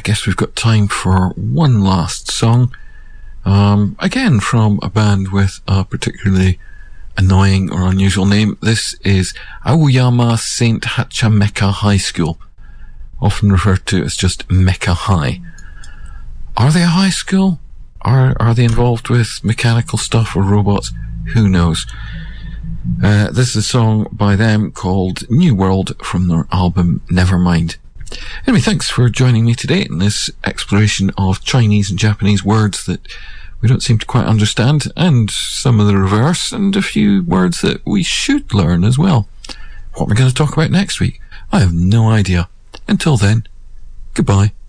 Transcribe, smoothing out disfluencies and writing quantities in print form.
guess we've got time for one last song. Again, from a band with a particularly annoying or unusual name. This is Aoyama St. Hachimeka High School, often referred to as just Mecha High. Are they a high school? Are they involved with mechanical stuff or robots? Who knows? This is a song by them called New World from their album Nevermind. Anyway, thanks for joining me today in this exploration of Chinese and Japanese words that we don't seem to quite understand, and some of the reverse, and a few words that we should learn as well. What am I going to talk about next week? I have no idea. Until then, goodbye.